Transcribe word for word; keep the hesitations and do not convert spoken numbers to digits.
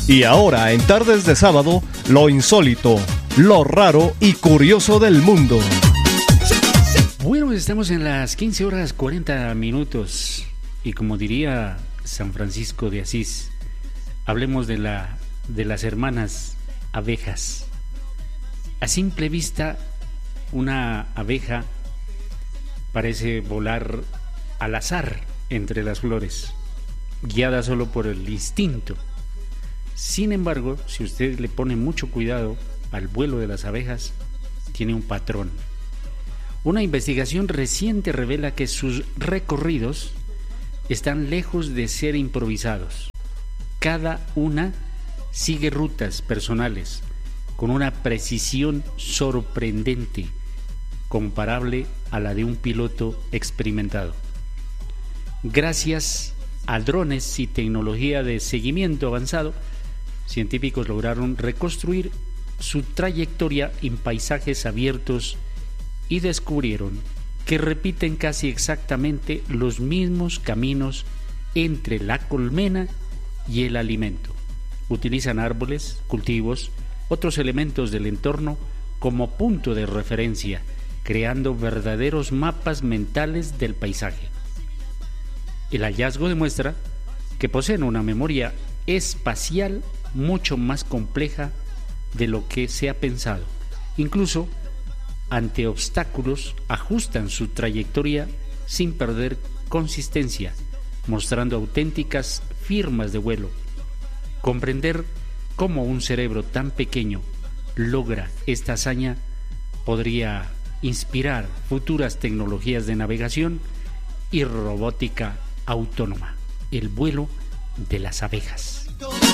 Y ahora, en Tardes de Sábado, lo insólito, lo raro y curioso del mundo. Bueno, estamos en las quince horas cuarenta minutos. Y como diría San Francisco de Asís, hablemos de, la, de las hermanas abejas. A simple vista, una abeja parece volar al azar entre las flores, guiada solo por el instinto. Sin embargo, si usted le pone mucho cuidado al vuelo de las abejas, tiene un patrón. Una investigación reciente revela que sus recorridos están lejos de ser improvisados. Cada una sigue rutas personales con una precisión sorprendente, comparable a la de un piloto experimentado. Gracias a drones y tecnología de seguimiento avanzado, científicos lograron reconstruir su trayectoria en paisajes abiertos y descubrieron que repiten casi exactamente los mismos caminos entre la colmena y el alimento. Utilizan árboles, cultivos, otros elementos del entorno como punto de referencia, creando verdaderos mapas mentales del paisaje. El hallazgo demuestra que poseen una memoria espacial mucho más compleja de lo que se ha pensado. Incluso ante obstáculos ajustan su trayectoria sin perder consistencia, mostrando auténticas firmas de vuelo. Comprender cómo un cerebro tan pequeño logra esta hazaña podría inspirar futuras tecnologías de navegación y robótica autónoma. El vuelo de las abejas.